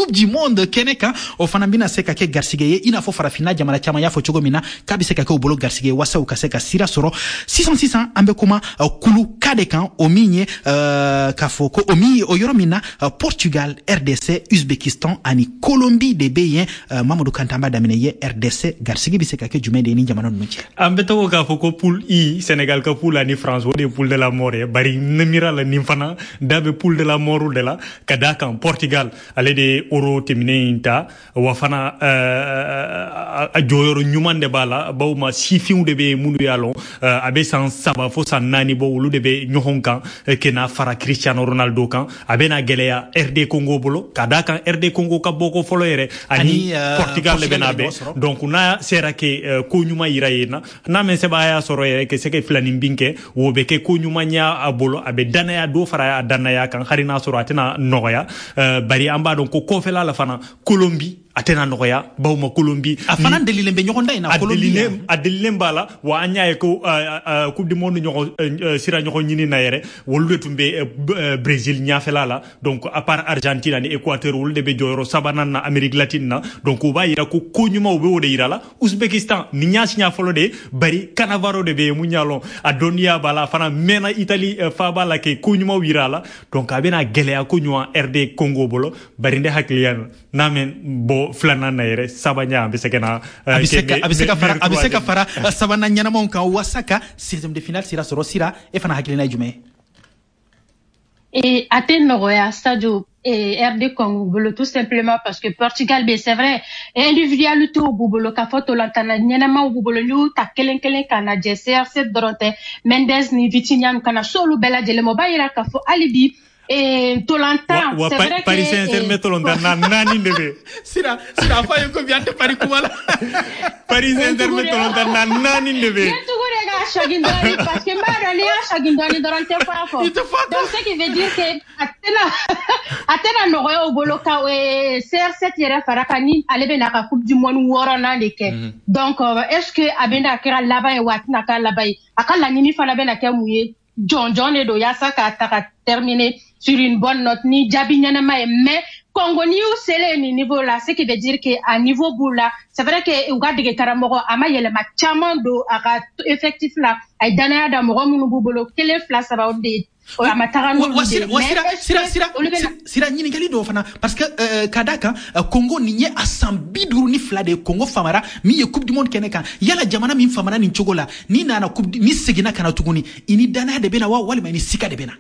coupe du monde keneka o fana bina se ka kɛ garisɛgɛ ye i n'a fɔ farafinna jamana caman y'a fɔ cogo min na k'a bɛ se ka kɛ u bolo garisɛgɛ ye wasa u ka se ka sira sɔrɔ sisan an bɛ kuma kulu ka de kan o min ye k'a fɔ ko o yɔrɔ min na Portugal, RDC, Uzbekistan ani Colombie de bɛ yen Mamadou Kante an b'a daminɛ ye RDC garisɛgɛ bɛ se ka kɛ jumɛn de ye ni jamana ninnu cɛ. An bɛ to k'a fɔ ko poule I Sénégal ka poule ani France o de ye poule de la mort ye bari ne mira la nin fana da bɛ poule de la mort de la ka d'a kan Portugal ale de ye euro tɛmɛnen in ta wa fana a jɔyɔrɔ ɲuman de b'a la bawo ma sifinw de bɛ minnu y'a lɔn a bɛ san 3 fo san 4 bɔ olu de bɛ ɲɔgɔn kan kena fara Cristiano Ronaldo kan a bɛ na gɛlɛya RD Congo bolo ka d'a kan RD Congo ka bɔko fɔlɔ yɛrɛ ani Portugal de bɛ na bɛn donc n'a sera ke ko ɲuman yira yen na n'a mɛ sɛbɛn a y'a sɔrɔ yɛrɛ ke se ka filanin bin kɛ o bɛ kɛ ko ɲuman y'a a bolo a bɛ danaya dɔ fara a danaya kan hali n'a sɔrɔ a tɛna nɔgɔya bari an b'a dɔn ko kɔfɛla la fana Colombie a tɛna nɔgɔya bawo ma Colombie a fana delilen bɛ ɲɔgɔn da in na Colombie a delilen b'a la wa an y'a ye ko coupe du monde ɲɔgɔn sira ɲɔgɔn ɲini na yɛrɛ olu de tun bɛ Brésil ɲɛfɛla la donc à part Argentine ani Équateur olu de bɛ jɔyɔrɔ sabanan na Amérique latine na donc o b'a yira ko ɲuman u bɛ o de yira la Uzbekistan ni y'a siɲɛ fɔlɔ de bari Cannavaro de bɛ yen mun y'a lɔn a dɔnniya b'a la a fana mɛnna Italie fa b'a la ke ko ɲumanw yira a la donc a bɛna gɛlɛya ko ɲuman RD Congo bolo bari ne hakili ya n'a mɛ bɔ filanan na yɛrɛ sabanan a bɛ se ka na a bɛ se ka fara sabanan ɲɛnamaw kan wasa ka 16e de finale sira sɔrɔ sira e fana hakilina ye jumɛn ye a tɛ nɔgɔya Sadio RD Congo bolo tout simplement parce que Portugal be c'est vrai individualité b'u bolo k'a fɔ tolantana ɲɛnamaw b'u bolo n'u ta kelen ka na jɛ CR7 dɔrɔn tɛ Mendes ni Vitinha kana s'olu bɛɛ lajɛlen ma o b'a yira k'a fɔ hali bi tolantan c'est vrai que Paris Saint-Germain tolantan na nani de be sira fa ye ko bi ante Paris kumala Paris Saint-Germain tolantan na nani de be Shagindoni parce que Marali a Shagindoni dɔrɔn tɛ fɔ donc ce qui veut dire que atena nɔgɔya u bolo ka CR7 yɛrɛ fara kan ni ale bɛ na ka coupe du monde 6nan de kɛ donc est-ce que a bɛ na kɛra laban ye wa a tɛna kɛ laban ye a ka laɲini fana bɛ na kɛ mun ye jɔn de don yaasa k'a ta ka terminer sur une bonne note ni jaabi ɲɛnama ye mais Congo ni y'u selen ni niveau la ce qui veut dire que à niveau b'u la c'est vrai que u ka dege karamɔgɔ a ma yɛlɛma caman don a ka effectif la a ye danaya da mɔgɔ minnu b'u bolo 1 2 3 o de a ma taga n'olu de sira ɲininkali dɔw fana parce que ka d'a kan Congo nin ye a san 52 de ye Congo famara min ye coupe du monde kɛnɛ kan yala jamana min famara nin cogo la ni nana ni seginna kana tuguni i ni danaya de bɛ na wa walima i ni sika de bɛ na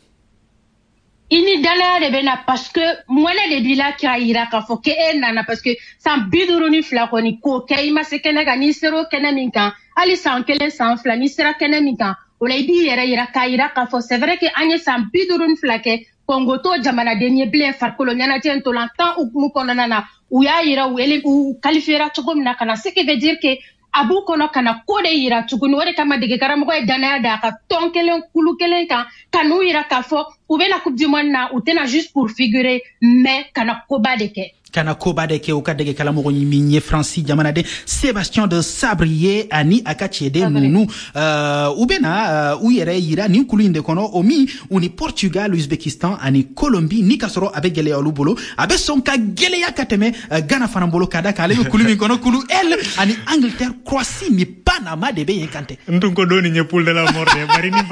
i ni danaya de bɛ na parce que mɔnɛ de b'i la k'a yira k'a fɔ k'e nana parce que san 52 kɔni k'o kɛ i ma se kɛnɛ kan n'i sera o kɛnɛ min kan hali san 1 san 2 n'i sera kɛnɛ min kan o la i b'i yɛrɛ yira k'a yira k'a fɔ c'est vrai que an ye san 52 kɛ Congo t'o jamanaden ye bilen farikolo ɲɛnajɛ ntolantan hukumu kɔnɔna na u y'a yira u qualifiera cogo min na ka na ce qui veut dire que a b'u kɔnɔ ka na ko de yira tuguni o de kama dege karamɔgɔ ye danaya da a ka tɔn kelen kulu kelen kan ka n'u yira k'a fɔ u bɛna coupe du monde na u tɛna juste pour figurer mais ka na koba de kɛ kana koba de kɛ u ka dege kalamɔgɔ min ye Fransi jamanaden Sébastien de Sabrier ani a ka cɛden ninnu u bɛna u yɛrɛ yira nin kulu in de kɔnɔ o min u ni Portugal, Uzbekistan ani Colombie ni ka sɔrɔ a bɛ gɛlɛya olu bolo a bɛ sɔn ka gɛlɛya ka tɛmɛ Ghana fana bolo ka da kan ale bɛ kulu min kɔnɔ kulu L ani Angleterre, Croatie ni Panama de bɛ yen kan tɛ. N tun ko dɔɔni ye poule de la mort de bari nin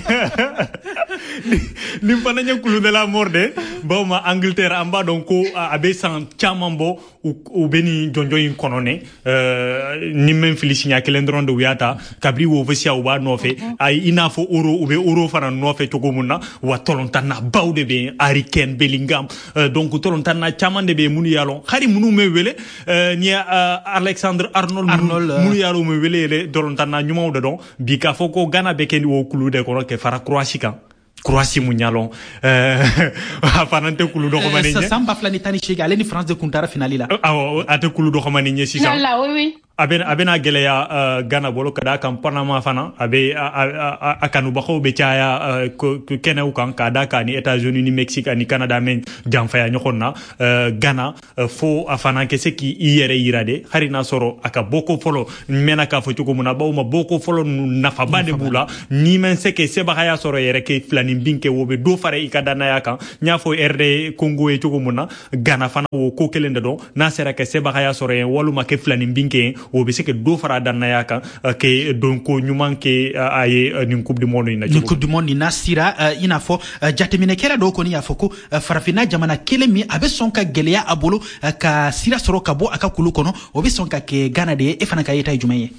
fana ye kulu de la mort de bawo ma Angleterre an b'a dɔn ko a bɛ san caman bɔ u bɛ nin jɔnjɔn in kɔnɔ ni min fili siɲɛ kelen dɔrɔn de u y'a ta kabiri wofisiya u b'a nɔfɛ i n'a fɔ euro u bɛ euro fana nɔfɛ cogo min na wa tɔlɔntanna baw de bɛ yen Harry Kane, Bellingham donc tɔlɔntanna caman de bɛ yen minnu y'a lɔn hali minnu bɛ wele ni ye Alexander Arnold minnu y'a lɔn u bɛ wele yɛrɛ tɔlɔntanna ɲumanw de dɔn bi k'a fɔ ko Ghana bɛ kɛ o kulu de kɔnɔ ka fara Croatie kan Croatie mun y'a lɔn a fana tɛ kulu dɔgɔmanin ye san 2018 ale ni France de kun taara finale la awɔ a tɛ kulu dɔgɔmanin ye sisan oui abena geleya Ghana bolo kada kan Panama fana abe akanu bako be chaya kene ukan kada kan États-Unis ni Mexique ni Canada men jamfaya nyokonna Ghana fo afana kese ki iyere irade harina soro aka boko folo mena ka fo tuko muna bauma boko folo nafa bade bula ni men seke seba haya soro yere ke flani binke wobe do fare ikada na yaka nya fo RD Congo e tuko muna Ghana fana wo ko kelende do na sera ke seba haya soro yen waluma ke flani binke wobe seke do fara dan na yaka ke donc nyuman ke aye ni coupe du monde ina ni coupe du monde ina sira ina fo jatemine kera do ko ni afoko farafina jamana kelemi abe sonka geleya abolo ka sira soro kabo aka kulu kono obe sonka ke Ghana de e fana ka yeta jumaye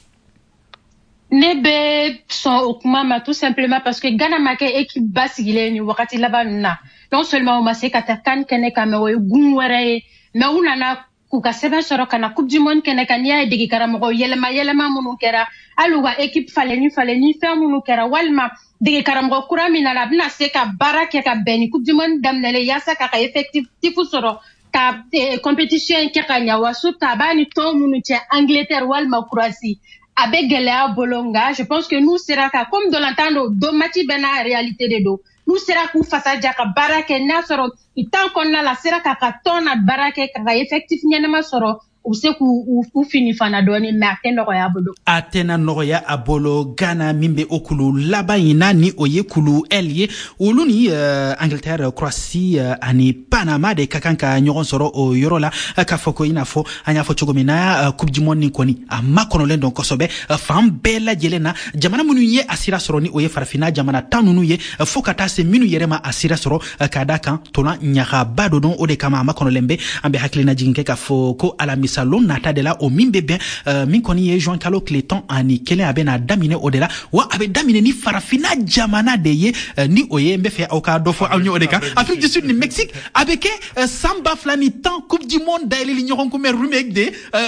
nebe son okumama tout simplement parce que Ghana make équipe basigile ni wakati labanna non seulement o maseka takan kene kamewo gunwere mais unana kuka seben soro kana coupe du monde kene kania digi karamo yelema munu kera aluga équipe faleni fer munu kera walma digi karamo kuramina la bna seka baraka ka beni coupe du monde damnele yasa ka effectif tifu soro ka compétition kekanya wasu tabani to munu che Angleterre walma Croatie avec Gelea Bolonga, je pense que nous sera comme dans l'entendre domati bena réalité de do. Nous sera ku fasa jaka barake na soro itan konna la sera ka tona barake ka effectif nyana soro useku fini fana doni mateno ya bolo atena noya abolo Ghana mimbe okulu laba ina ni oye kulu elie uluni Angleterre Croatie ani Panama de kakanka nyoron soro o yorola ka foko ina fo anya fo chogomina coupe du monde ni koni amakono len donc sobe fam bela jelena jamana munu ye asira soro ni oye farfina jamana tanunu ye fokata se minu yerema asira soro kadaka tona nyaka bado don ode kama amakono lembe ambe haklina jinke ka foko ala salon nata de la o mimbe ben min koni ye Jean Carlo Cléton ani kele abena damine odela wa abe damine ni farafina jamana de ye ni oye mbefe oka dofo awni odeka Afrique du Sud ni Mexique avec samba flani temps coupe du monde daile li nyoron ko mer rumek de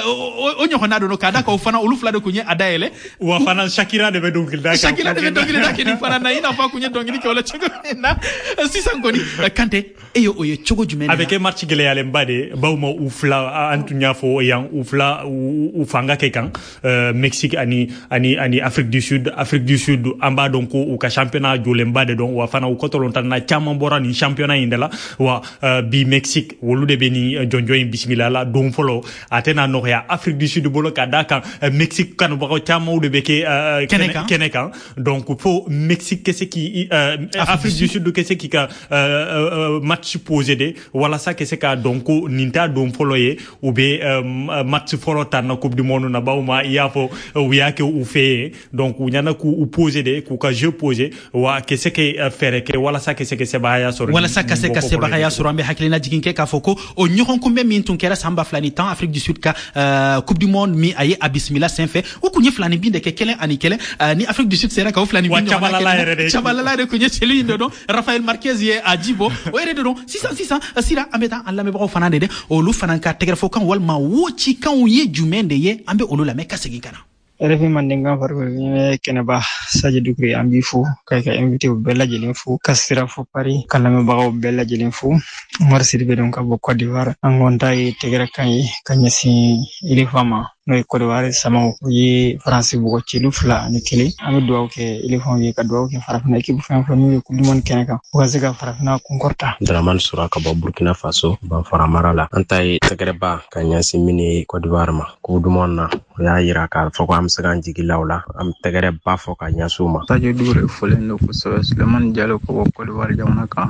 o nyokona do no kada ko fana olu fla de kunye adaele wa fana Shakira de dongil da Shakira de dongil da kini fana na ina fa kunye dongil ko la chugo na sisangoni kante eyo oye chugo jumena avec match gele ale mbade bawma ou fla antunya fo yang ufla ufanga kekan Mexique ani Afrique du Sud amba donc u ka championnat jolemba de donc wa fana u kotolon tan na chamam borani championnat indela wa bi Mexique wolude beni jonjoy bismillah la don folo atena no ya Afrique du Sud bolo ka daka Mexique kan bako chamam de beke kenekan donc fo Mexique kese ki Afrique du Sud kese ki ka match posé de wala ça kese ka donc ninta don folo ye ou be match folota na coupe du monde na bauma yafo wiyake u fe donc nyana ku u poser de ku ka jeu poser wa kese ke fere ke wala sa kese ke sebaya soro wala sa kese ke sebaya soro ambe haklina jiginke ka foko o nyoron kumbe min tunkera samba flani temps Afrique du Sud ka coupe du monde mi aye abismillah sen fait o kunye flani binde ke kelen ani kelen ni Afrique du Sud sera ka o flani binde chabalala de kunye cheli ndo Rafael Marquez ye ajibo o ere do 600 sira ambeta alla me bako fanande de o lu fananka tegere fo kan walma wochi kan ye jumende ye ambe olula me kasegi kana refi mandinga farko kene ba Sadio Dukri ambi fu kay invité bella jelin fu kasira fu Paris kala me bago bella jelin fu Omar Sidibé donc abo Côte d'Ivoire angonta e tegere kan kanyasi ili fama no Côte d'Ivoire sama yi France bu ko ci lu fla ni kele am do ke ili fam yi ka do ke farafina équipe fam mi ko limon keneka ko zega farafina konkorta Draman Suraka ba Burkina Faso ba faramarala antai tegere ba kanyasi mini Côte d'Ivoire ma ko dumonna ya yira ka foko am sagan jigi lawla am tegere ba foka nyasuma Sadio Dure fole no ko so Suleiman Diallo ko Côte d'Ivoire jamana ka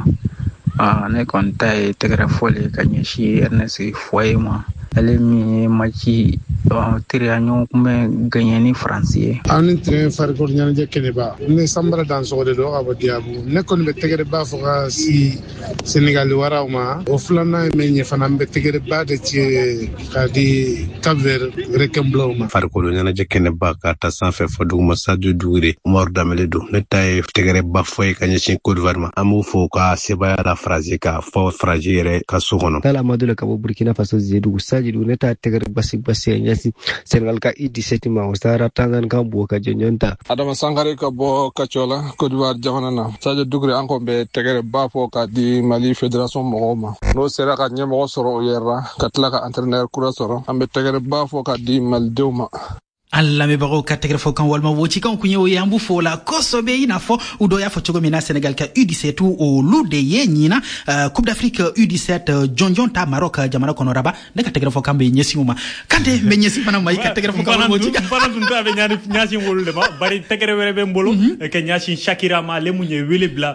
ne kon tay tegere fole kanyashi Ernest Foyema elemi machi tirianyo kumbe ganyeni français anin train farko nyana jekene ba ne sambara dan so de do aba diabu ne kon be tegere ba foka si Sénégal warawma o flana menye fana be tegere ba de ci kadi Cap-Vert rekembloma farko nyana jekene ba ka ta sanfe foduma Sadio Dure Umar Damele do ne tay tegere ba foy kanya ci Côte d'Ivoire amu foka sebaya la phrase ka fo fragile ka sokono kala madule ka Burkina Faso zedu Sadio Dure ta tegere basi nyasi Senegal ka U17 ma usara tangan kan bo ka jonyonta Adama Sangare ka bo Kachola Côte d'Ivoire jamana na Sadio Doucouré anko be tegere ba fo ka di Mali Fédération Mogoma no sera ka nyemo soro yera ka tla ka entraîneur kura soro ambe tegere ba fo ka di Mal Dewma alla me bago kategre fo kan walma woti kan kunye o yambu fo la kosobe ina fo udo ya fo chogo mina Sénégal ka U17 o lude ye nyina Coupe d'Afrique U17 jonjonta Maroc jamana kono raba de kategre fo kambe nyesi uma kante me nyesi mana mai kategre fo kan woti kan bana dun tabe nyasi wolde ma bari tegre wele be mbolo ke nyasi Shakira ma le munye wele bla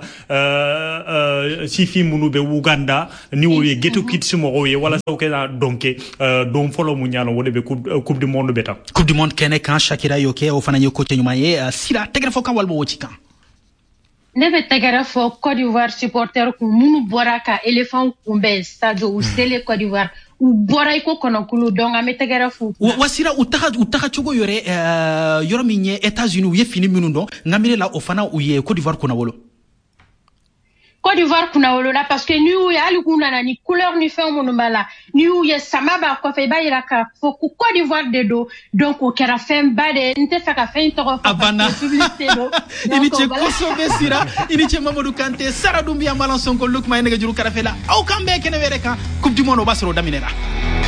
sifi munu be Uganda ni wo ye geto kits mo o ye wala so ke donke don folo munyano wode be coupe du monde beta coupe du monde kene kan Shakira yoke o fana yoko tenyuma ye sira tegere fo kan walbo woti kan nebe tegere fo Côte d'Ivoire supporter ku munu boraka éléphant kumbe stade ou sele Côte d'Ivoire u bora iko kono kulu donga me tegere fo wasira utaha chogo yore yoro minye États-Unis u ye fini minundo ngamire la o fana u ye Côte d'Ivoire kuna wolo Côte d'Ivoire kuna wolo la parce que ni u ya ali kuna na ni couleur ni fait mon bala ni u ye samaba ko fe ba ira ka fo ku Côte d'Ivoire de do donc o kera fem ba de nte fa ka fe to abana publicité do ini che koso be sira ini che Mamadou Kanté Sara Doumbia Malanson ko lukma ene ga juru kara fela au kambe kene were ka coupe du monde basro daminera